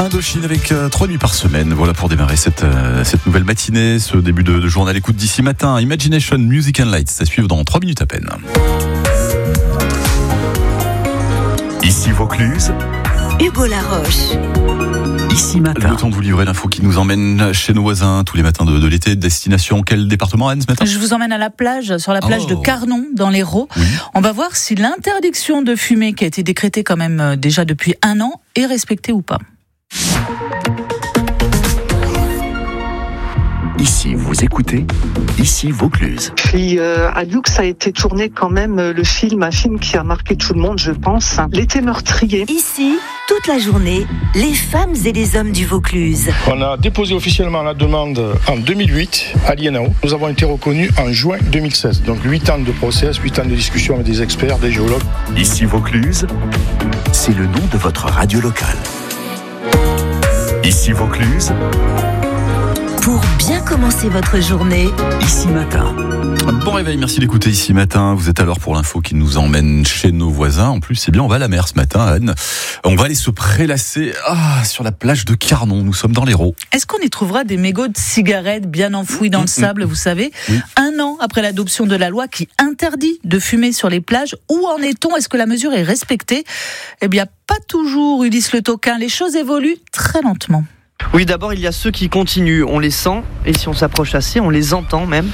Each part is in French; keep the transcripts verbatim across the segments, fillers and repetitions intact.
Indochine avec euh, trois nuits par semaine. Voilà pour démarrer cette, euh, cette nouvelle matinée, ce début de, de journal écoute d'ici matin. Imagination, Music and Lights, ça suit dans trois minutes à peine. Ici Vaucluse, Hugo Laroche. Ici matin. Le temps de vous livrer l'info qui nous emmène chez nos voisins tous les matins de, de l'été. Destination, quel département, Anne, ce matin ? Je vous emmène à la plage, sur la plage oh. de Carnon, dans l'Hérault. Oui. On va voir si l'interdiction de fumer, qui a été décrétée quand même déjà depuis un an, est respectée ou pas. Ici vous écoutez, ici Vaucluse. Puis euh, à Lux a été tourné quand même euh, le film, un film qui a marqué tout le monde, je pense, L'été meurtrier. Ici, toute la journée, les femmes et les hommes du Vaucluse. On a déposé officiellement la demande en deux mille huit à l'I N A O. Nous avons été reconnus en juin deux mille seize. Donc huit ans de process, huit ans de discussion avec des experts, des géologues. Ici Vaucluse, c'est le nom de votre radio locale. Ici Vaucluse, Pour bien commencer votre journée, ici matin. Bon réveil, merci d'écouter ici matin. Vous êtes à l'heure pour l'info qui nous emmène chez nos voisins. En plus, c'est bien, on va à la mer ce matin, Anne. On va aller se prélasser ah, sur la plage de Carnon. Nous sommes dans l'Hérault. Est-ce qu'on y trouvera des mégots de cigarettes bien enfouis dans le sable, vous savez ? Oui. Un an après l'adoption de la loi qui interdit de fumer sur les plages, où en est-on ? Est-ce que la mesure est respectée ? Eh bien, pas toujours, Ulysse Le Toquin. Les choses évoluent très lentement. Oui, d'abord, il y a ceux qui continuent. On les sent, et si on s'approche assez, on les entend même.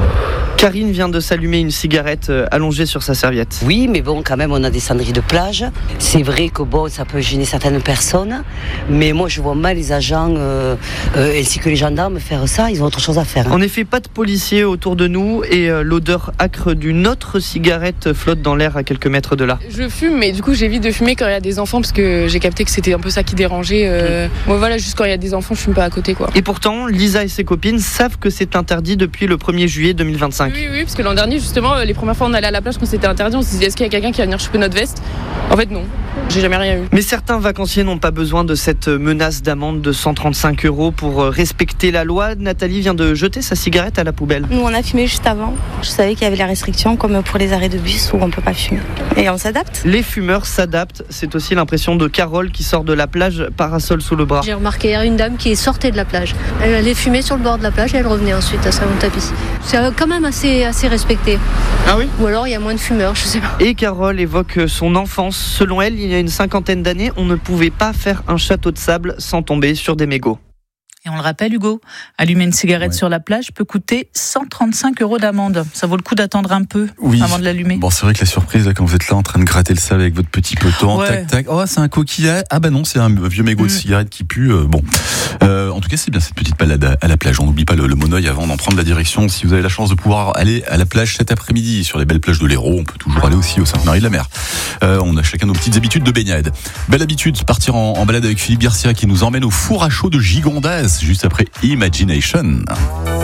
Karine vient de s'allumer une cigarette allongée sur sa serviette. Oui, mais bon, quand même, on a des cendriers de plage. C'est vrai que bon, ça peut gêner certaines personnes, mais moi, je vois mal les agents euh, euh, ainsi que les gendarmes faire ça. Ils ont autre chose à faire. Hein. En effet, pas de policiers autour de nous et euh, l'odeur âcre d'une autre cigarette flotte dans l'air à quelques mètres de là. Je fume, mais du coup, j'évite de fumer quand il y a des enfants parce que j'ai capté que c'était un peu ça qui dérangeait. Euh... Bon, voilà, juste quand il y a des enfants, je fume pas à côté, quoi. Et pourtant, Lisa et ses copines savent que c'est interdit depuis le premier juillet deux mille vingt-cinq. Oui, oui, parce que l'an dernier, justement, les premières fois on allait à la plage quand c'était interdit, on se disait est-ce qu'il y a quelqu'un qui va venir choper notre veste ? En fait, non. J'ai jamais rien eu. Mais certains vacanciers n'ont pas besoin de cette menace d'amende de cent trente-cinq euros pour respecter la loi. Nathalie vient de jeter sa cigarette à la poubelle. Nous, on a fumé juste avant. Je savais qu'il y avait la restriction, comme pour les arrêts de bus où on ne peut pas fumer. Et on s'adapte. Les fumeurs s'adaptent. C'est aussi l'impression de Carole qui sort de la plage, parasol sous le bras. J'ai remarqué une dame qui sortait de la plage. Elle allait fumer sur le bord de la plage et elle revenait ensuite à son tapis. C'est quand même assez, assez respecté. Ah oui ? Ou alors il y a moins de fumeurs, je sais pas. Et Carole évoque son enfance. Selon elle, il y a une cinquantaine d'années, on ne pouvait pas faire un château de sable sans tomber sur des mégots. Et on le rappelle, Hugo, allumer une cigarette Ouais. sur la plage peut coûter cent trente-cinq euros d'amende. Ça vaut le coup d'attendre un peu Oui. avant de l'allumer. Bon, c'est vrai que la surprise, là, quand vous êtes là en train de gratter le sable avec votre petit peloton, Ouais. tac, tac. Oh, c'est un coquillage. Ah, bah non, c'est un vieux mégot de Mm. cigarette qui pue. Euh, bon. Euh, en tout cas, c'est bien cette petite balade à, à la plage. On n'oublie pas le, le monoeil avant d'en prendre la direction. Si vous avez la chance de pouvoir aller à la plage cet après-midi, sur les belles plages de l'Hérault, on peut toujours aller aussi au Sainte-Marie-de-la-Mer. Euh, on a chacun nos petites habitudes de baignade. Belle habitude, partir en, en balade avec Philippe Garcia qui nous emmène au four à chaud de Gigondas, juste après Imagination.